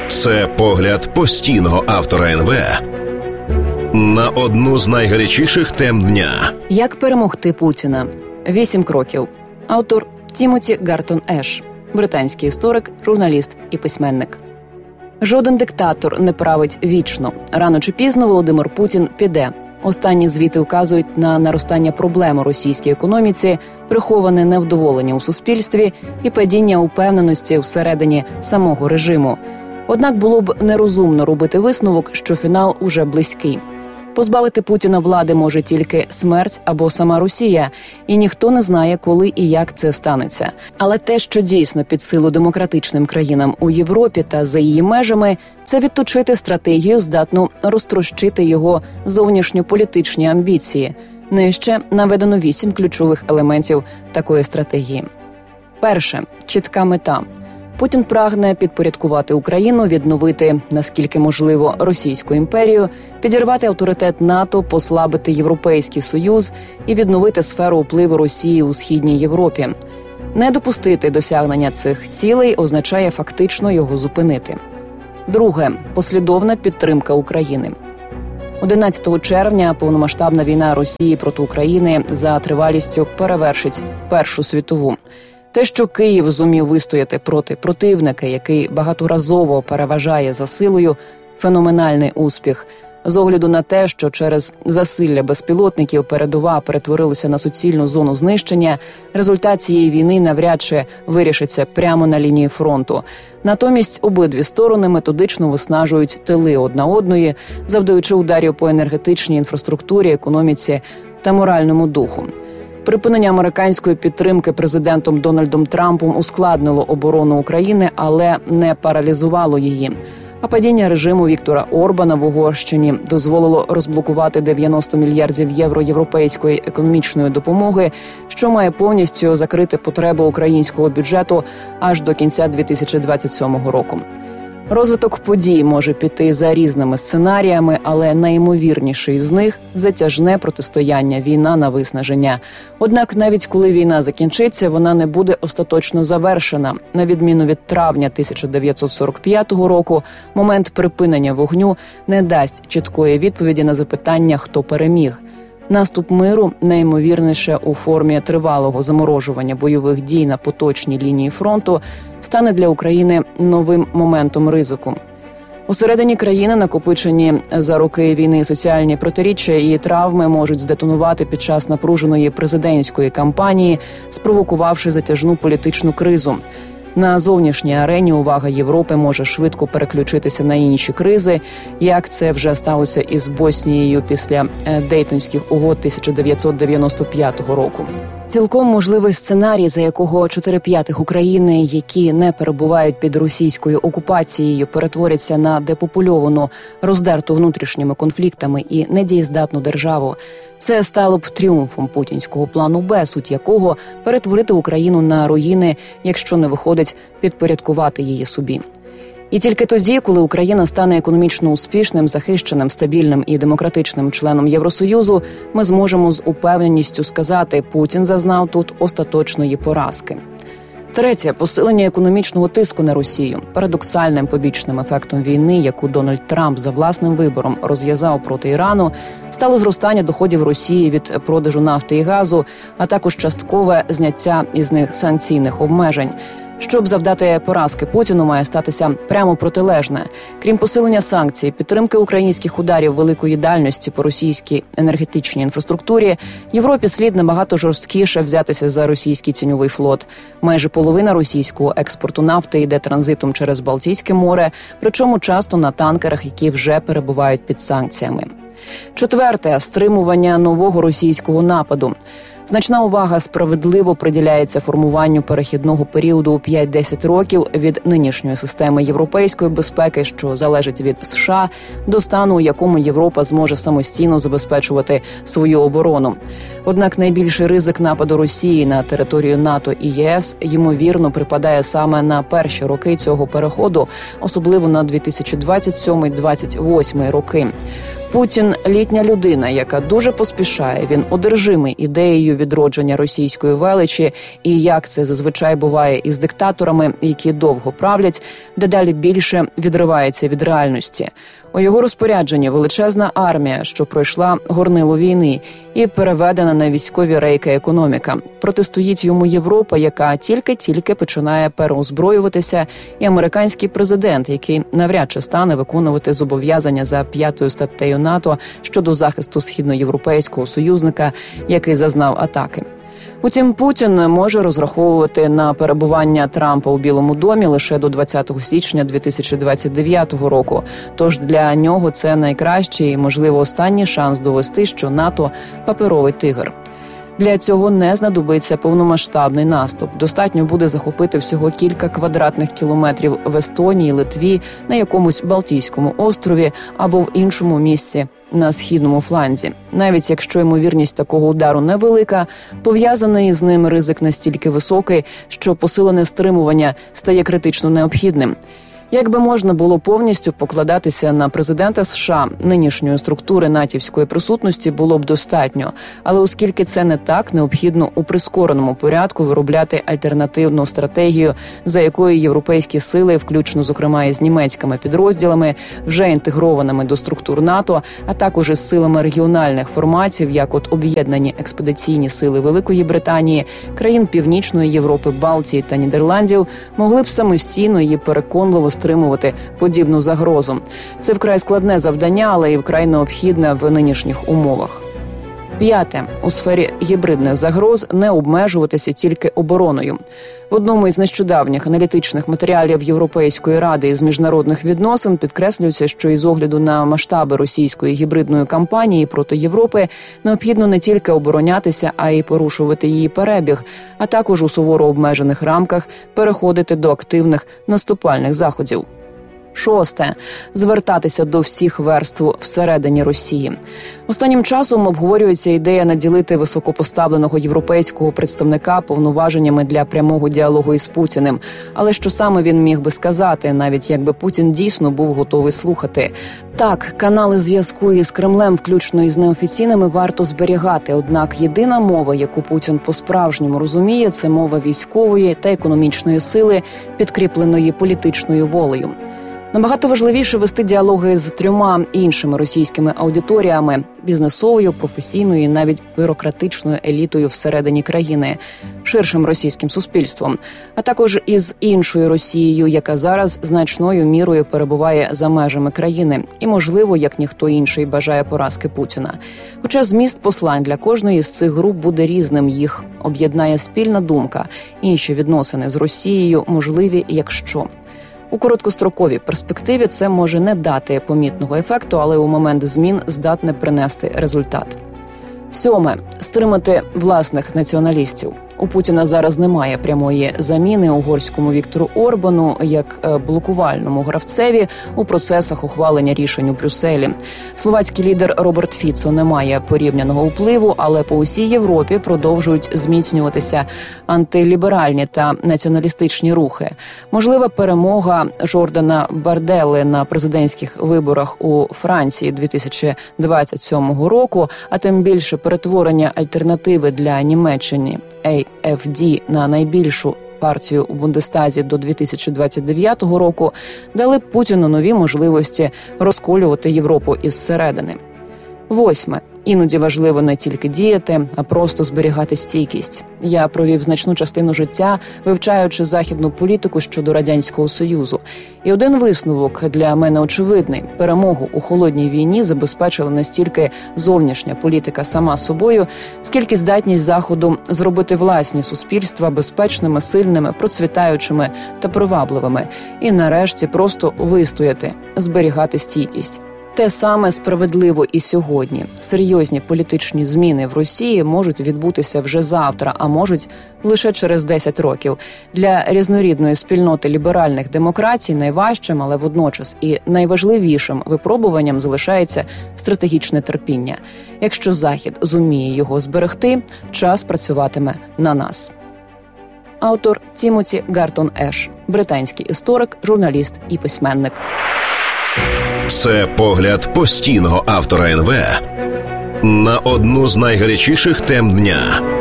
Це погляд постійного автора НВ на одну з найгарячіших тем дня. Як перемогти Путіна? 8 кроків. Автор Тімоті Гартон Еш, британський історик, журналіст і письменник. Жоден диктатор не править вічно. Рано чи пізно Володимир Путін піде. Останні звіти вказують на наростання проблем у російській економіці, приховане невдоволення у суспільстві і падіння упевненості всередині самого режиму. Однак було б нерозумно робити висновок, що фінал уже близький. Позбавити Путіна влади може тільки смерть або сама Росія, і ніхто не знає, коли і як це станеться. Але те, що дійсно під силу демократичним країнам у Європі та за її межами, це відточити стратегію, здатну розтрощити його зовнішньополітичні амбіції. Нижче наведено 8 ключових елементів такої стратегії. Перше – чітка мета. Путін прагне підпорядкувати Україну, відновити, наскільки можливо, Російську імперію, підірвати авторитет НАТО, послабити Європейський Союз і відновити сферу впливу Росії у Східній Європі. Не допустити досягнення цих цілей означає фактично його зупинити. Друге – послідовна підтримка України. 11 червня повномасштабна війна Росії проти України за тривалістю перевершить Першу світову. Те, що Київ зумів вистояти проти противника, який багаторазово переважає за силою, феноменальний успіх. З огляду на те, що через засилля безпілотників передова перетворилася на суцільну зону знищення, результат цієї війни навряд чи вирішиться прямо на лінії фронту. Натомість обидві сторони методично виснажують тили одна одної, завдаючи ударів по енергетичній інфраструктурі, економіці та моральному духу. Припинення американської підтримки президентом Дональдом Трампом ускладнило оборону України, але не паралізувало її. А падіння режиму Віктора Орбана в Угорщині дозволило розблокувати 90 мільярдів євро європейської економічної допомоги, що має повністю закрити потреби українського бюджету аж до кінця 2027 року. Розвиток подій може піти за різними сценаріями, але найімовірніший з них – затяжне протистояння, війна на виснаження. Однак навіть коли війна закінчиться, вона не буде остаточно завершена. На відміну від травня 1945 року, момент припинення вогню не дасть чіткої відповіді на запитання, хто переміг. Наступ миру найімовірніше у формі тривалого заморожування бойових дій на поточній лінії фронту стане для України новим моментом ризику. Усередині країни накопичені за роки війни соціальні протиріччя і травми можуть здетонувати під час напруженої президентської кампанії, спровокувавши затяжну політичну кризу. На зовнішній арені увага Європи може швидко переключитися на інші кризи, як це вже сталося із Боснією після Дейтонських угод 1995 року. Цілком можливий сценарій, за якого 4/5 України, які не перебувають під російською окупацією, перетворяться на депопульовану, роздерту внутрішніми конфліктами і недієздатну державу. Це стало б тріумфом путінського плану Б, суть якого – перетворити Україну на руїни, якщо не виходить підпорядкувати її собі. І тільки тоді, коли Україна стане економічно успішним, захищеним, стабільним і демократичним членом Євросоюзу, ми зможемо з упевненістю сказати, Путін зазнав тут остаточної поразки. Третє – посилення економічного тиску на Росію. Парадоксальним побічним ефектом війни, яку Дональд Трамп за власним вибором розв'язав проти Ірану, стало зростання доходів Росії від продажу нафти і газу, а також часткове зняття із них санкційних обмежень. Щоб завдати поразки Путіну, має статися прямо протилежне. Крім посилення санкцій, підтримки українських ударів великої дальності по російській енергетичній інфраструктурі, Європі слід набагато жорсткіше взятися за російський тіньовий флот. Майже половина російського експорту нафти йде транзитом через Балтійське море, причому часто на танкерах, які вже перебувають під санкціями. Четверте – стримування нового російського нападу. Значна увага справедливо приділяється формуванню перехідного періоду у 5-10 років від нинішньої системи європейської безпеки, що залежить від США, до стану, у якому Європа зможе самостійно забезпечувати свою оборону. Однак найбільший ризик нападу Росії на територію НАТО і ЄС, ймовірно, припадає саме на перші роки цього переходу, особливо на 2027-2028 роки. Путін – літня людина, яка дуже поспішає. Він одержимий ідеєю відродження російської величі, і як це зазвичай буває із диктаторами, які довго правлять, дедалі більше відривається від реальності. У його розпорядженні величезна армія, що пройшла горнило війни, і переведена на військові рейки економіка. Протистоїть йому Європа, яка тільки-тільки починає переозброюватися, і американський президент, який навряд чи стане виконувати зобов'язання за 5-ю статтею НАТО щодо захисту східноєвропейського союзника, який зазнав атаки. Утім, Путін може розраховувати на перебування Трампа у Білому домі лише до 20 січня 2029 року. Тож для нього це найкращий і, можливо, останній шанс довести, що НАТО – паперовий тигр. Для цього не знадобиться повномасштабний наступ. Достатньо буде захопити всього кілька квадратних кілометрів в Естонії, Литві, на якомусь Балтійському острові або в іншому місці на східному фланзі. Навіть якщо ймовірність такого удару невелика, пов'язаний з ним ризик настільки високий, що посилене стримування стає критично необхідним. Якби можна було повністю покладатися на президента США, нинішньої структури натівської присутності було б достатньо. Але оскільки це не так, необхідно у прискореному порядку виробляти альтернативну стратегію, за якою європейські сили, включно, зокрема, із німецькими підрозділами, вже інтегрованими до структур НАТО, а також із силами регіональних форматів, як от Об'єднані експедиційні сили Великої Британії, країн Північної Європи, Балтії та Нідерландів, могли б самостійно і переконливо стримувати подібну загрозу. Це вкрай складне завдання, але і вкрай необхідне в нинішніх умовах. 5. У сфері гібридних загроз не обмежуватися тільки обороною. В одному із нещодавніх аналітичних матеріалів Європейської ради із міжнародних відносин підкреслюється, що із огляду на масштаби російської гібридної кампанії проти Європи необхідно не тільки оборонятися, а й порушувати її перебіг, а також у суворо обмежених рамках переходити до активних наступальних заходів. 6. Звертатися до всіх верств всередині Росії. Останнім часом обговорюється ідея наділити високопоставленого європейського представника повноваженнями для прямого діалогу із Путіним. Але що саме він міг би сказати, навіть якби Путін дійсно був готовий слухати? Так, канали зв'язку із Кремлем, включно із неофіційними, варто зберігати. Однак єдина мова, яку Путін по-справжньому розуміє, це мова військової та економічної сили, підкріпленої політичною волею. Набагато важливіше вести діалоги з 3 іншими російськими аудиторіями – бізнесовою, професійною і навіть бюрократичною елітою всередині країни, ширшим російським суспільством, а також із іншою Росією, яка зараз значною мірою перебуває за межами країни і, можливо, як ніхто інший бажає поразки Путіна. Хоча зміст послань для кожної з цих груп буде різним, їх об'єднає спільна думка, інші відносини з Росією можливі, якщо... У короткостроковій перспективі це може не дати помітного ефекту, але у момент змін здатне принести результат. 7. Стримати власних націоналістів. У Путіна зараз немає прямої заміни угорському Віктору Орбану як блокувальному гравцеві у процесах ухвалення рішень у Брюсселі. Словацький лідер Роберт Фіцо не має порівняного впливу, але по усій Європі продовжують зміцнюватися антиліберальні та націоналістичні рухи. Можлива перемога Жордана Барделли на президентських виборах у Франції 2027 року, а тим більше перетворення альтернативи для Німеччини AfD на найбільшу партію у Бундестазі до 2029 року, дали Путіну нові можливості розколювати Європу із середини. 8. Іноді важливо не тільки діяти, а просто зберігати стійкість. Я провів значну частину життя, вивчаючи західну політику щодо Радянського Союзу. І один висновок для мене очевидний. Перемогу у холодній війні забезпечила не стільки зовнішня політика сама собою, скільки здатність Заходу зробити власні суспільства безпечними, сильними, процвітаючими та привабливими. І нарешті просто вистояти, зберігати стійкість. Те саме справедливо і сьогодні. Серйозні політичні зміни в Росії можуть відбутися вже завтра, а можуть лише через 10 років. Для різнорідної спільноти ліберальних демократій найважчим, але водночас і найважливішим випробуванням залишається стратегічне терпіння. Якщо Захід зуміє його зберегти, час працюватиме на нас. Автор Тімоті Гартон Еш, британський історик, журналіст і письменник. Це погляд постійного автора НВ на одну з найгарячіших тем дня.